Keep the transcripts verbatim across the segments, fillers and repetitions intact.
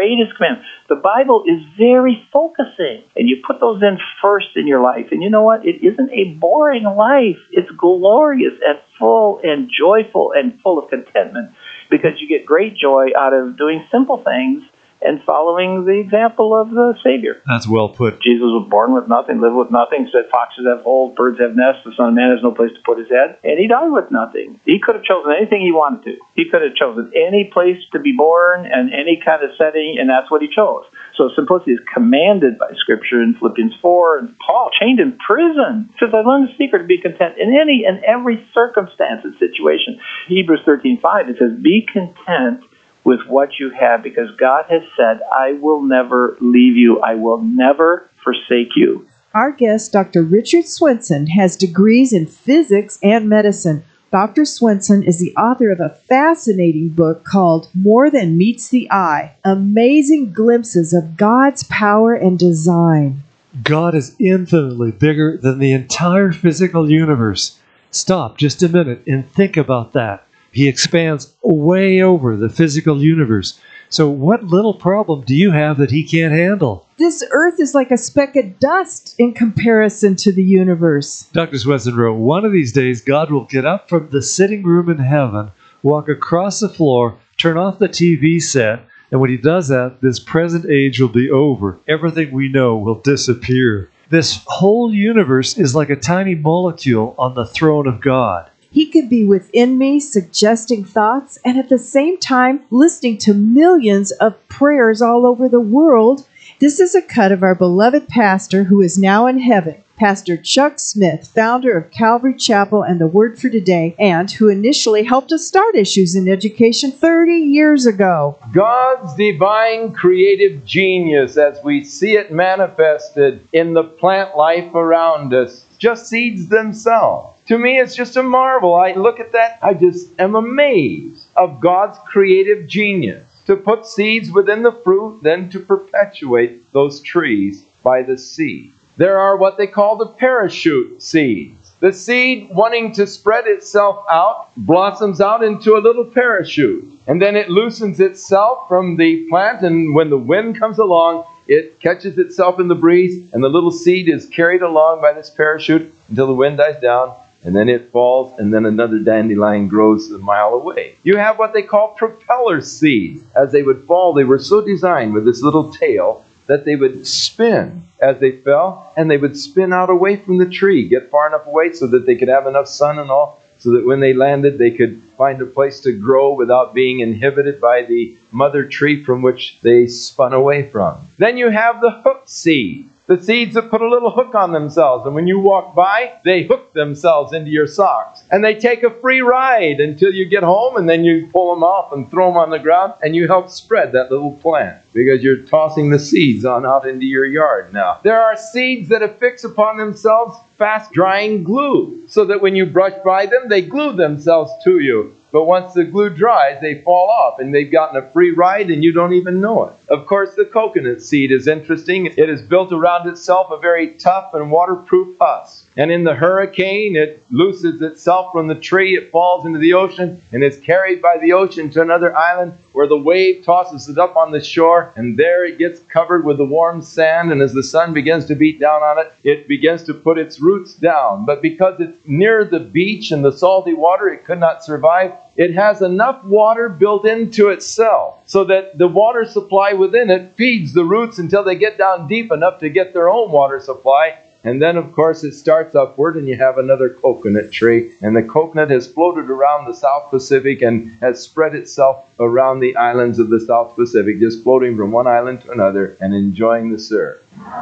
greatest commandment. The Bible is very focusing, and you put those in first in your life. And you know what? It isn't a boring life. It's glorious and full and joyful and full of contentment, because you get great joy out of doing simple things and following the example of the Savior. That's well put. Jesus was born with nothing, lived with nothing, said foxes have holes, birds have nests, the Son of Man has no place to put his head, and he died with nothing. He could have chosen anything he wanted to. He could have chosen any place to be born and any kind of setting, and that's what he chose. So simplicity is commanded by Scripture in Philippians four, and Paul, chained in prison, says, I learned the secret to be content in any and every circumstance and situation. Hebrews thirteen five, it says, be content with what you have, because God has said, I will never leave you. I will never forsake you. Our guest, Doctor Richard Swenson, has degrees in physics and medicine. Doctor Swenson is the author of a fascinating book called More Than Meets the Eye, Amazing Glimpses of God's Power and Design. God is infinitely bigger than the entire physical universe. Stop just a minute and think about that. He expands way over the physical universe. So what little problem do you have that he can't handle? This earth is like a speck of dust in comparison to the universe. Doctor Swenson wrote, one of these days God will get up from the sitting room in heaven, walk across the floor, turn off the T V set, and when he does that, this present age will be over. Everything we know will disappear. This whole universe is like a tiny molecule on the throne of God. He could be within me, suggesting thoughts, and at the same time listening to millions of prayers all over the world. This is a cut of our beloved pastor who is now in heaven, Pastor Chuck Smith, founder of Calvary Chapel and the Word for Today, and who initially helped us start Issues in Education thirty years ago. God's divine creative genius, as we see it manifested in the plant life around us, just seeds themselves. To me, it's just a marvel. I look at that, I just am amazed of God's creative genius to put seeds within the fruit, then to perpetuate those trees by the seed. There are what they call the parachute seeds. The seed, wanting to spread itself out, blossoms out into a little parachute. And then it loosens itself from the plant, and when the wind comes along, it catches itself in the breeze, and the little seed is carried along by this parachute until the wind dies down. And then it falls, and then another dandelion grows a mile away. You have what they call propeller seeds. As they would fall, they were so designed with this little tail that they would spin as they fell, and they would spin out away from the tree, get far enough away so that they could have enough sun and all, so that when they landed, they could find a place to grow without being inhibited by the mother tree from which they spun away from. Then you have the hook seed. The seeds that put a little hook on themselves, and when you walk by, they hook themselves into your socks. And they take a free ride until you get home, and then you pull them off and throw them on the ground, and you help spread that little plant, because you're tossing the seeds on out into your yard now. There are seeds that affix upon themselves fast-drying glue, so that when you brush by them, they glue themselves to you. But once the glue dries, they fall off, and they've gotten a free ride, and you don't even know it. Of course, the coconut seed is interesting. It has built around itself a very tough and waterproof husk. And in the hurricane, it looses itself from the tree, it falls into the ocean, and is carried by the ocean to another island where the wave tosses it up on the shore, and there it gets covered with the warm sand, and as the sun begins to beat down on it, it begins to put its roots down. But because it's near the beach and the salty water, it could not survive. It has enough water built into itself so that the water supply within it feeds the roots until they get down deep enough to get their own water supply. And then, of course, it starts upward, and you have another coconut tree. And the coconut has floated around the South Pacific and has spread itself around the islands of the South Pacific, just floating from one island to another and enjoying the surf.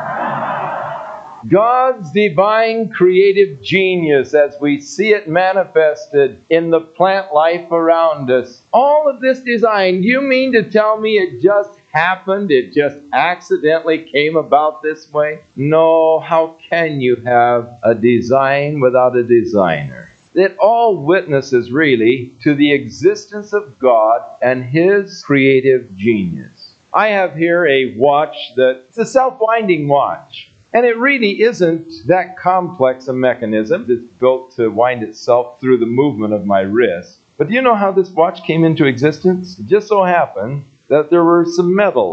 God's divine creative genius, as we see it manifested in the plant life around us. All of this design, you mean to tell me it just happened? It just accidentally came about this way? No, how can you have a design without a designer? It all witnesses really to the existence of God and His creative genius. I have here a watch that's a self-winding watch. And it really isn't that complex a mechanism. It's built to wind itself through the movement of my wrist. But do you know how this watch came into existence? It just so happened that there were some metals